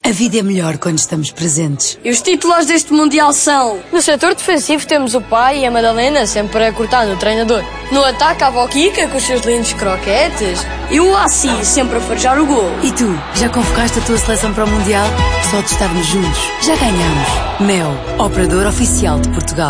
A vida é melhor quando estamos presentes. E os titulares deste Mundial são... No setor defensivo temos o pai e a Madalena sempre a cortar no treinador. No ataque a avó Kika com os seus lindos croquetes. E o Assi sempre a farejar o gol. E tu, já convocaste a tua seleção para o Mundial? Só de estarmos juntos, já ganhamos. Mel, operador oficial de Portugal.